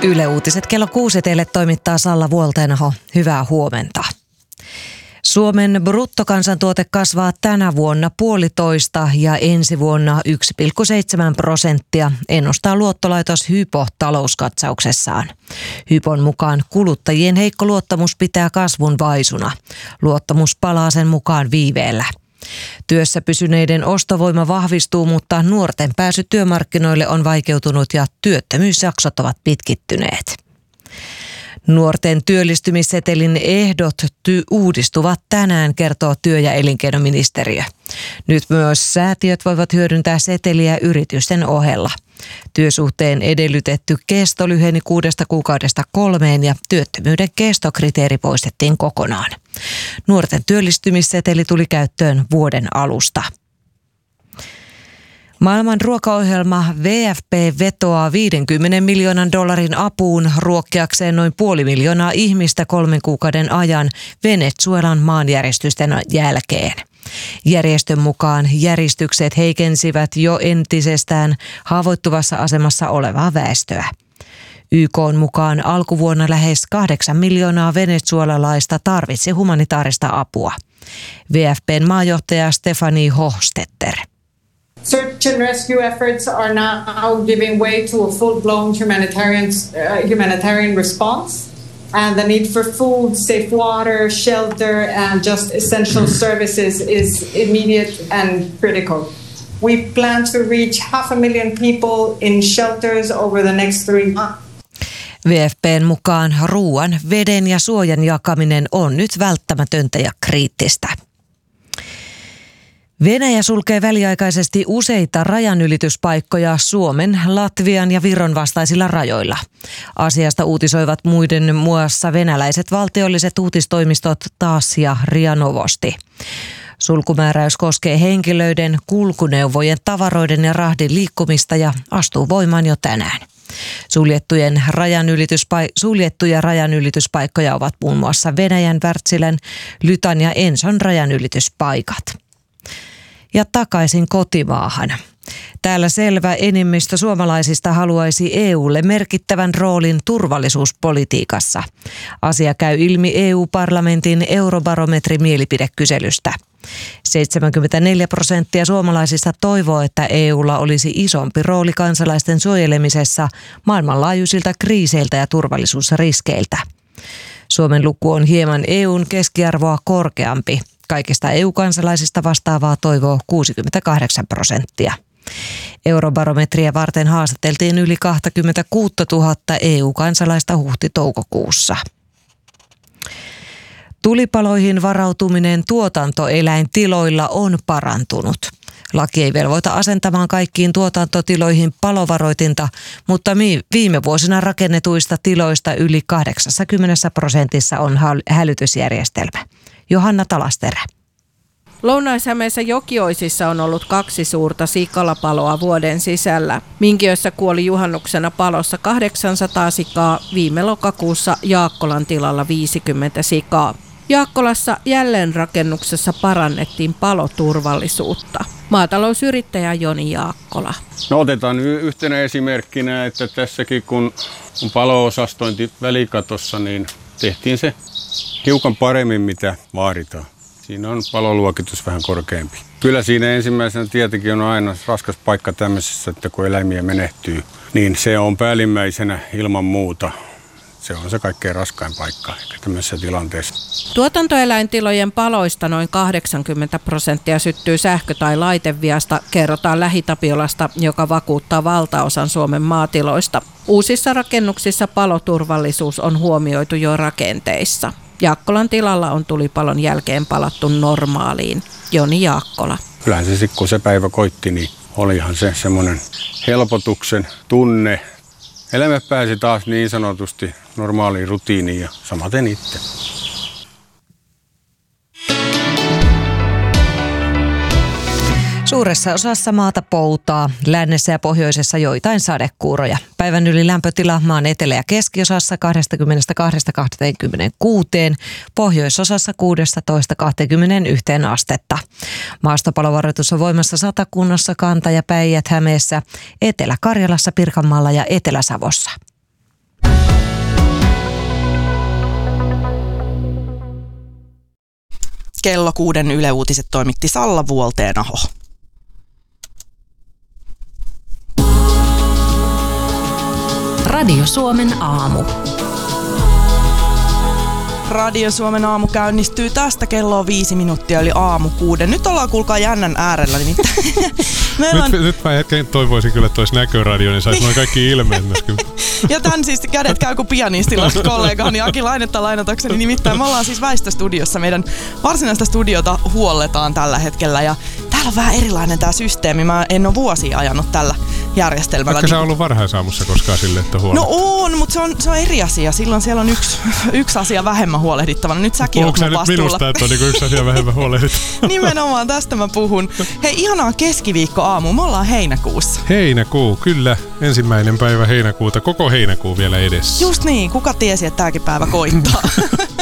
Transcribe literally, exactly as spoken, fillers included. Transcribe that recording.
Yle Uutiset kello kuusi teille toimittaa Salla Vuoltenaho. Hyvää huomenta. Suomen bruttokansantuote kasvaa tänä vuonna puolitoista ja ensi vuonna yksi pilkku seitsemän prosenttia, ennustaa luottolaitos Hypo talouskatsauksessaan. Hypon mukaan kuluttajien heikko luottamus pitää kasvun vaisuna. Luottamus palaa sen mukaan viiveellä. Työssä pysyneiden ostovoima vahvistuu, mutta nuorten pääsy työmarkkinoille on vaikeutunut ja työttömyysjaksot ovat pitkittyneet. Nuorten työllistymissetelin ehdot ty- uudistuvat tänään, kertoo työ- ja elinkeinoministeriö. Nyt myös säätiöt voivat hyödyntää seteliä yritysten ohella. Työsuhteen edellytetty kesto lyheni kuudesta kuukaudesta kolmeen ja työttömyyden kestokriteeri poistettiin kokonaan. Nuorten työllistymisseteli tuli käyttöön vuoden alusta. Maailman ruokaohjelma W F P vetoaa viidenkymmenen miljoonan dollarin apuun ruokkiakseen noin puoli miljoonaa ihmistä kolmen kuukauden ajan Venezuelan maanjäristysten jälkeen. Järjestön mukaan järistykset heikensivät jo entisestään haavoittuvassa asemassa olevaa väestöä. Y K:n mukaan alkuvuonna lähes kahdeksan miljoonaa venezuelalaista tarvitsi humanitaarista apua. W F P:n maajohtaja Stefanie Hochstetter. Search and rescue efforts are now giving way to a full-blown humanitarian uh, humanitarian response, and the need for food, safe water, shelter, and just essential services is immediate and critical. We plan to reach half a million people in shelters over the next three months. W F P:n mukaan ruoan, veden ja suojan jakaminen on nyt välttämätöntä ja kriittistä. Venäjä sulkee väliaikaisesti useita rajanylityspaikkoja Suomen, Latvian ja Viron vastaisilla rajoilla. Asiasta uutisoivat muiden muassa venäläiset valtiolliset uutistoimistot TASS ja R I A Novosti. Sulkumääräys koskee henkilöiden, kulkuneuvojen, tavaroiden ja rahdin liikkumista ja astuu voimaan jo tänään. Suljettujen rajanylityspa- suljettuja rajanylityspaikkoja ovat muun muassa Venäjän, Wärtsilän, Lytan ja Enson rajanylityspaikat. Ja takaisin kotimaahan. Täällä selvä enemmistö suomalaisista haluaisi E U:lle merkittävän roolin turvallisuuspolitiikassa. Asia käy ilmi E U-parlamentin eurobarometrimielipidekyselystä. seitsemänkymmentäneljä prosenttia suomalaisista toivoo, että E U:lla olisi isompi rooli kansalaisten suojelemisessa maailmanlaajuisilta kriiseiltä ja turvallisuusriskeiltä. Suomen luku on hieman E U:n keskiarvoa korkeampi. Kaikista E U-kansalaisista vastaavaa toivoo kuusikymmentäkahdeksan prosenttia. Eurobarometria varten haastateltiin yli kaksikymmentäkuusituhatta E U-kansalaista huhti-toukokuussa. Tulipaloihin varautuminen tuotantoeläintiloilla on parantunut. Laki ei velvoita asentamaan kaikkiin tuotantotiloihin palovaroitinta, mutta viime vuosina rakennetuista tiloista yli kahdeksankymmentä prosentissa on hälytysjärjestelmä. Johanna Talasterä. Lounais-Hämeessä Jokioisissa on ollut kaksi suurta sikalapaloa vuoden sisällä. Minkiössä kuoli juhannuksena palossa kahdeksansataa sikaa, viime lokakuussa Jaakkolan tilalla viisikymmentä sikaa. Jaakkolassa jälleenrakennuksessa parannettiin paloturvallisuutta. Maatalousyrittäjä Joni Jaakkola. No otetaan yhtenä esimerkkinä, että tässäkin kun on palo-osastointi välikatossa, niin tehtiin se hiukan paremmin mitä vaaditaan. Siinä on paloluokitus vähän korkeampi. Kyllä siinä ensimmäisenä tietenkin on aina raskas paikka tämmöisessä, että kun eläimiä menehtyy, niin se on päällimmäisenä ilman muuta. Se on se kaikkein raskain paikka ehkä tämmöisessä tilanteessa. Tuotantoeläintilojen paloista noin kahdeksankymmentä prosenttia syttyy sähkö- tai laiteviasta, kerrotaan Lähi-Tapiolasta, joka vakuuttaa valtaosan Suomen maatiloista. Uusissa rakennuksissa paloturvallisuus on huomioitu jo rakenteissa. Jaakkolan tilalla on tulipalon jälkeen palattu normaaliin. Joni Jaakkola. Kyllähän se kun se päivä koitti, niin olihan se semmoinen helpotuksen tunne. Elämä pääsi taas niin sanotusti normaaliin rutiiniin ja samaten itse. Suuressa osassa maata poutaa, lännessä ja pohjoisessa joitain sadekuuroja. Päivän yli lämpötila maan etelä- ja keskiosassa kaksikymmentäkaksi kaksikymmentäkuusi, pohjoisosassa kuusitoista kaksikymmentäyksi astetta. Maastopalovaroitus on voimassa Satakunnassa, Kanta- ja Päijät-Hämeessä, Etelä-Karjalassa, Pirkanmaalla ja Etelä-Savossa. kello kuuden Yle Uutiset toimitti Salla Vuolteenaho. Radio Suomen aamu. Radio Suomen aamu käynnistyy tästä kelloa viisi minuuttia eli aamu kuuden. Nyt ollaan kuulkaa jännän äärellä nimittäin. Ollaan... Nyt, nyt mä hetken toivoisin kyllä, että olisi näköradio, niin saisi noin kaikki ilmeet myös kyllä. Ja tän siis kädet käy kuin pianistilla kollegani Aki Lainetta lainatakseni. Nimittäin me ollaan siis Väistöstudiossa. Meidän varsinaista studiota huolletaan tällä hetkellä ja täällä on vähän erilainen tää systeemi. Mä en ole vuosia ajanut tällä järjestelmällä. Vaikka sä ollut varhaisaamussa koskaan silleen, että huollet? No on, mutta se on, se on eri asia. Silloin siellä on yksi, yksi asia vähemmän huolehdittavana. Nyt säkin oot mun vastuulla. Onko se nyt minusta, että on niinku yksi asia vähemmän huolehdittavana? Nimenomaan, tästä mä puhun. Hei, ihanaa keskiviikkoaamu. Me ollaan heinäkuussa. Heinäkuu, kyllä. Ensimmäinen päivä heinäkuuta. Koko heinäkuu vielä edessä. Just niin. Kuka tiesi, että tääkin päivä koittaa?